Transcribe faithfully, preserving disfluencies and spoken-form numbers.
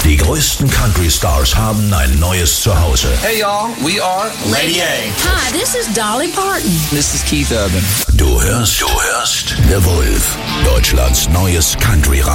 Die größten Country-Stars haben ein neues Zuhause. Hey y'all, we are Lady A. Hi, this is Dolly Parton. This is Keith Urban. Du hörst, du hörst The Wolf, Deutschlands neues Country-Radio.